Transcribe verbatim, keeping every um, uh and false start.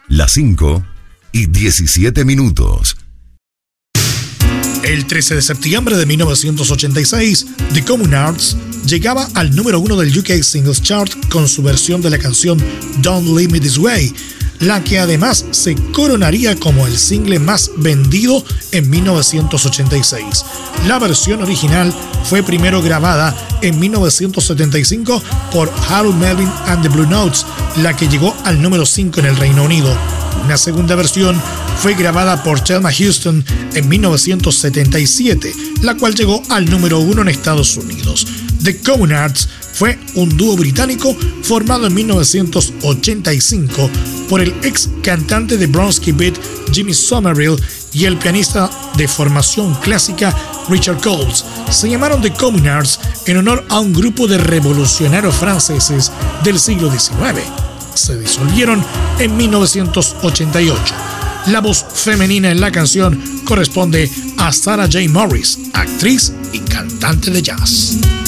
Las cinco y diecisiete minutos. El trece de septiembre de mil novecientos ochenta y seis, The Communards llegaba al número uno del U K Singles Chart con su versión de la canción Don't Leave Me This Way, la que además se coronaría como el single más vendido en mil novecientos ochenta y seis. La versión original fue primero grabada en mil novecientos setenta y cinco por Harold Melvin and the Blue Notes, la que llegó al número cinco en el Reino Unido. Una segunda versión fue grabada por Thelma Houston en mil novecientos setenta y siete, la cual llegó al número uno en Estados Unidos. The Communards fue un dúo británico formado en mil novecientos ochenta y cinco por el ex cantante de Bronski Beat Jimmy Somerville y el pianista de formación clásica Richard Coles. Se llamaron The Communards en honor a un grupo de revolucionarios franceses del siglo diecinueve. Se disolvieron en mil novecientos ochenta y ocho. La voz femenina en la canción corresponde a Sarah J. Morris, actriz y cantante de jazz.